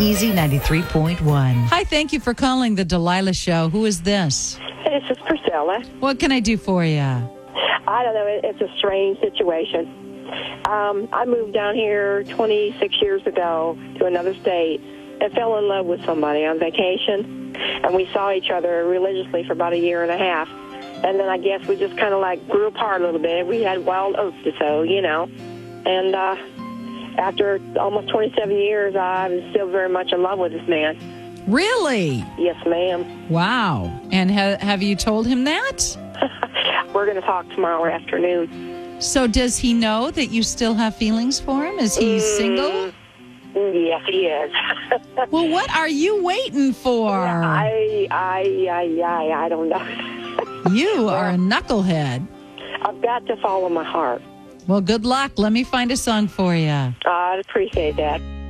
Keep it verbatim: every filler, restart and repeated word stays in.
Easy ninety-three point one. Hi, thank you for calling the Delilah Show. Who is this? This is Priscilla. What can I do for you? I don't know. It, it's a strange situation. Um, I moved down here twenty-six years ago to another state and fell in love with somebody on vacation. And we saw each other religiously for about a year and a half. And then I guess we just kind of like grew apart a little bit. We had wild oats to sow, you know. And uh, after almost twenty-seven years, I'm still very much in love with this man. Really? Yes, ma'am. Wow. And ha- have you told him that? We're going to talk tomorrow afternoon. So does he know that you still have feelings for him? Is he Mm, single? Yes, he is. Well, what are you waiting for? I, I, I, I, I don't know. You are a knucklehead. I've got to follow my heart. Well, good luck. Let me find a song for you. I'd appreciate that.